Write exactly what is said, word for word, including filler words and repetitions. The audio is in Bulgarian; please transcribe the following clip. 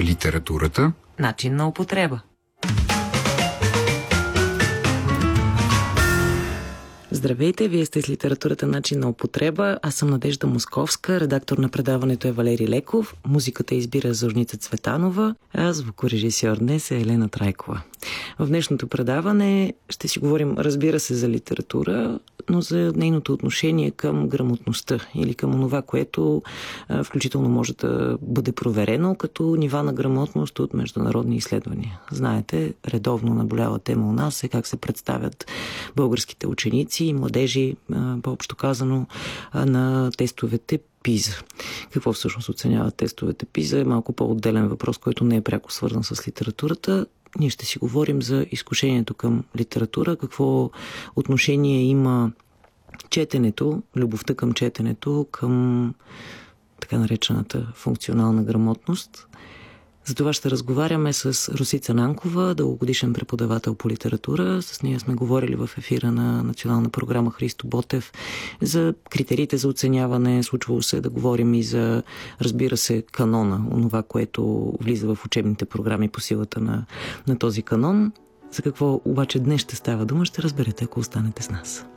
Литературата. Начин на употреба. Здравейте, вие сте с Литературата начин на употреба. Аз съм Надежда Московска, редактор на предаването е Валери Леков, музиката избира Зорница Цветанова, а звукорежисьор днес е Елена Трайкова. В днешното предаване ще си говорим, разбира се, за литература, но за нейното отношение към грамотността или към онова, което а, включително може да бъде проверено като нива на грамотност от международни изследвания. Знаете, редовно наболява тема у нас е как се представят българските ученици и младежи, а, по-общо казано, а, на тестовете ПИЗА. Какво всъщност оценяват тестовете ПИЗА е малко по-отделен въпрос, който не е пряко свързан с литературата. Ние ще си говорим за изкушението към литература, какво отношение има четенето, любовта към четенето, към така наречената функционална грамотност. За това ще разговаряме с Росица Нанкова, дългогодишен преподавател по литература. С нея сме говорили в ефира на национална програма Христо Ботев за критериите за оценяване. Случвало се да говорим и за, разбира се, канона, онова, което влиза в учебните програми по силата на, на този канон. За какво обаче днес ще става дума, ще разберете, ако останете с нас.